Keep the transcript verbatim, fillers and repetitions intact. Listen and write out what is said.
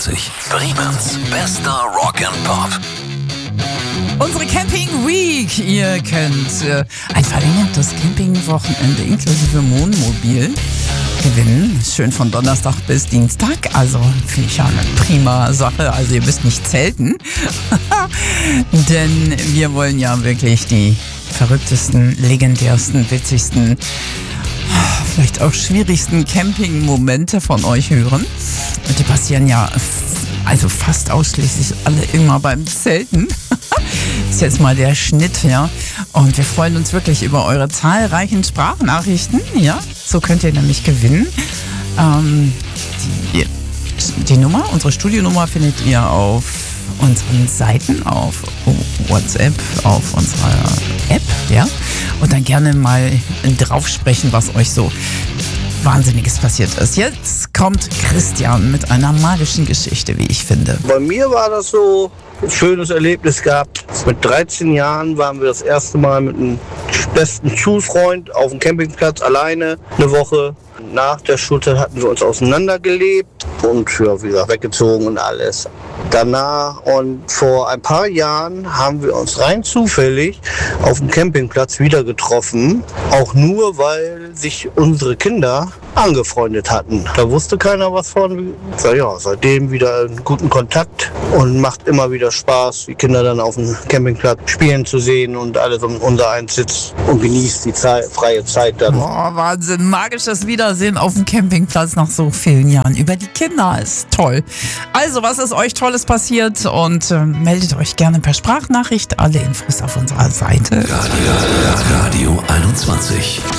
einundzwanzig. Bremens bester Rock and Pop. Unsere Camping Week. Ihr könnt äh, ein verlängertes Campingwochenende inklusive Wohnmobil gewinnen. Schön von Donnerstag bis Dienstag. Also finde ich ja eine prima Sache. Also ihr müsst nicht zelten. Denn wir wollen ja wirklich die verrücktesten, legendärsten, witzigsten, vielleicht auch schwierigsten Camping-Momente von euch hören. Und die passieren ja also fast ausschließlich alle immer beim Zelten. Ist jetzt mal der Schnitt, ja. Und wir freuen uns wirklich über eure zahlreichen Sprachnachrichten, ja. So könnt ihr nämlich gewinnen. Ähm, die, die Nummer, unsere Studionummer findet ihr auf unseren Seiten, auf WhatsApp, auf unserer App, ja. Und dann gerne mal drauf sprechen, was euch so Wahnsinniges passiert ist. Jetzt kommt Christian mit einer magischen Geschichte, wie ich finde. Bei mir war das so ein schönes Erlebnis gehabt. Mit dreizehn Jahren waren wir das erste Mal mit einem besten Schulfreund auf dem Campingplatz alleine eine Woche. Nach der Schulzeit hatten wir uns auseinandergelebt und ja, wieder weggezogen und alles. Danach und vor ein paar Jahren haben wir uns rein zufällig auf dem Campingplatz wieder getroffen. Auch nur, weil sich unsere Kinder angefreundet hatten. Da wusste keiner was von. Ja, seitdem wieder einen guten Kontakt und macht immer wieder Spaß, die Kinder dann auf dem Campingplatz spielen zu sehen und alles um unser eins sitzt und genießt die Zeit, freie Zeit dann. Boah, Wahnsinn, magisches Wiedersehen auf dem Campingplatz nach so vielen Jahren. Über die Kinder ist toll. Also, was ist euch Tolles passiert? Und äh, meldet euch gerne per Sprachnachricht. Alle Infos auf unserer Seite. Radio, Radio einundzwanzig.